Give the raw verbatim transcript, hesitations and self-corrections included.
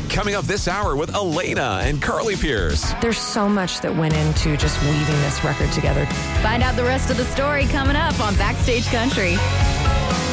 Coming up this hour with Elena and Carly Pierce. There's so much that went into just weaving this record together. Find out the rest of the story coming up on Backstage Country.